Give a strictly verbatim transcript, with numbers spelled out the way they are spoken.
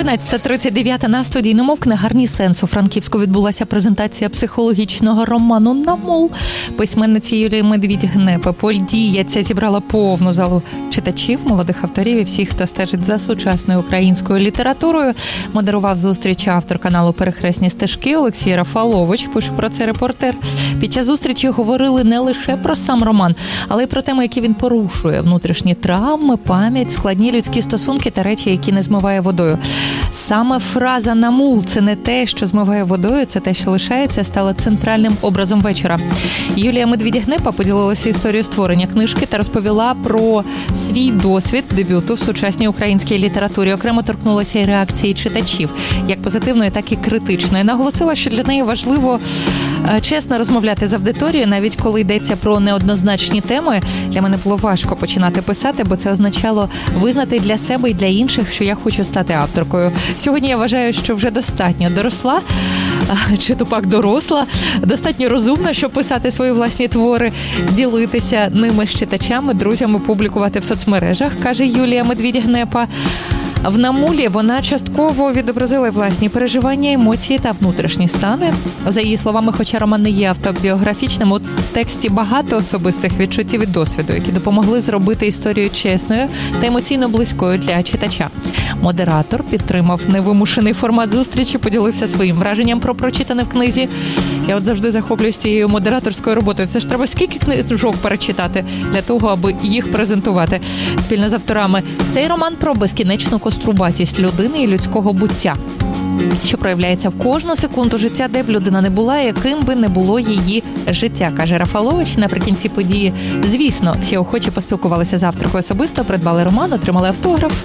тринадцята тридцять дев'ять на студійному в книгарні «Сенс» у Франківську відбулася презентація психологічного роману «Намул» письменниці Юлії Медвідь-Гнепи. Подія ця зібрала повну залу читачів, молодих авторів і всіх, хто стежить за сучасною українською літературою. Модерував зустріч автор каналу «Перехресні стежки» Олексій Рафалович, пише про це репортер. Під час зустрічі говорили не лише про сам роман, але й про теми, які він порушує: внутрішні травми, пам'ять, складні людські стосунки та речі, які не змиває водою. Саме фраза «Намул» – це не те, що змиває водою, це те, що лишається, стала центральним образом вечора. Юлія Медвідь-Гнепа поділилася історією створення книжки та розповіла про свій досвід дебюту в сучасній українській літературі. Окремо торкнулася й реакції читачів, як позитивної, так і критичної. Наголосила, що для неї важливо чесно розмовляти з аудиторією, навіть коли йдеться про неоднозначні теми. Для мене було важко починати писати, бо це означало визнати для себе і для інших, що я хочу стати авторкою. Сьогодні я вважаю, що вже достатньо доросла, чи то пак доросла, достатньо розумна, щоб писати свої власні твори, ділитися ними з читачами, друзями, публікувати в соцмережах, каже Юлія Медвідь-Гнепа. В «Намулі» вона частково відобразила власні переживання, емоції та внутрішні стани. За її словами, хоча роман не є автобіографічним, у тексті багато особистих відчуттів і досвіду, які допомогли зробити історію чесною та емоційно близькою для читача. Модератор підтримав невимушений формат зустрічі, поділився своїм враженням про прочитане в книзі. Я от завжди захоплююсь цією модераторською роботою. Це ж треба скільки книжок перечитати для того, аби їх презентувати спільно з авторами. Цей роман про безкінечну кострубатість людини і людського буття, що проявляється в кожну секунду життя, де б людина не була, яким би не було її життя, каже Рафалович. Наприкінці події, звісно, всі охочі поспілкувалися з авторкою особисто, придбали роман, отримали автограф.